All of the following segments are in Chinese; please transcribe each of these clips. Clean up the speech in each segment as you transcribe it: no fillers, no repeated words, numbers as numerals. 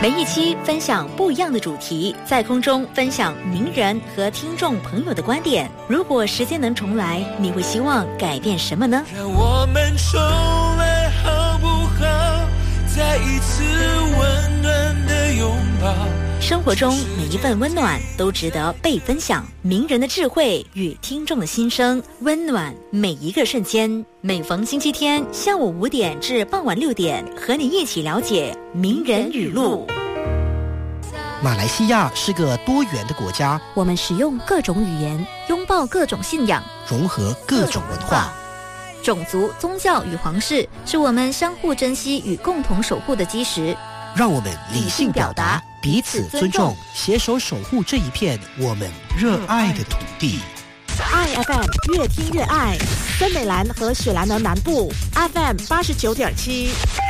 每一期分享不一样的主题，在空中分享名人和听众朋友的观点。如果时间能重来，你会希望改变什么呢？ 让我们重来好不好？再一次温暖的拥抱。 生活中每一份温暖都值得被分享，名人的智慧与听众的心声，温暖每一个瞬间。每逢星期天下午5点至傍晚6点，和你一起了解名人语录。 马来西亚是个多元的国家， 我们使用各种语言，拥抱各种信仰， 融合各种文化。 种族、宗教与皇室是我们相互珍惜与共同守护的基石。 让我们理性表达，彼此尊重，携手守护这一片我们热爱的土地。 爱 FM 越听越爱，森美兰和雪兰莪南部 FM 89.7。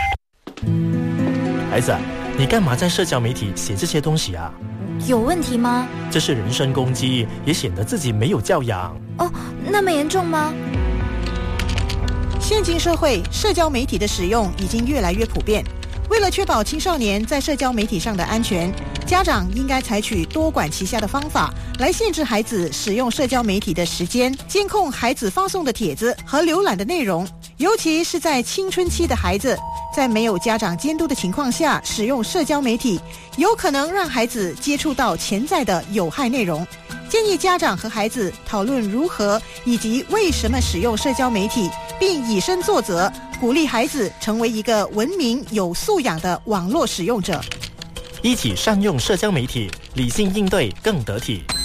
孩子，你干嘛在社交媒体写这些东西啊？ 有问题吗？ 这是人身攻击，也显得自己没有教养。 哦，那么严重吗？ 现今社会，社交媒体的使用已经越来越普遍。为了确保青少年在社交媒体上的安全，家长应该采取多管齐下的方法来限制孩子使用社交媒体的时间，监控孩子发送的帖子和浏览的内容。尤其是在青春期的孩子，在没有家长监督的情况下使用社交媒体，有可能让孩子接触到潜在的有害内容。建议家长和孩子讨论如何以及为什么使用社交媒体，并以身作则，鼓励孩子成为一个文明有素养的网络使用者。 一起善用社交媒体，理性应对更得体。